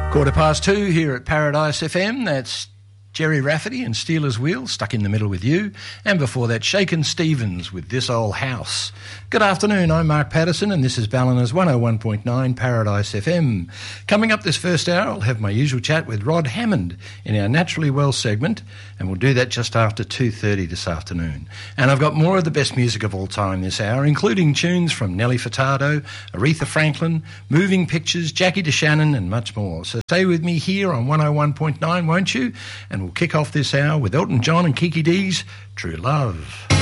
2:15 here at Paradise FM. That's Jerry Rafferty and Steelers Wheel, Stuck in the Middle with You. And before that, Shakin' Stevens with This Old House. Good afternoon, I'm Mark Patterson and this is Ballina's 101.9 Paradise FM. Coming up this first hour, I'll have my usual chat with Rod Hammond in our Naturally Well segment, and we'll do that just after 2:30 this afternoon. And I've got more of the best music of all time this hour, including tunes from Nelly Furtado, Aretha Franklin, Moving Pictures, Jackie DeShannon and much more. So stay with me here on 101.9, won't you? And we'll kick off this hour with Elton John and Kiki D's True Love.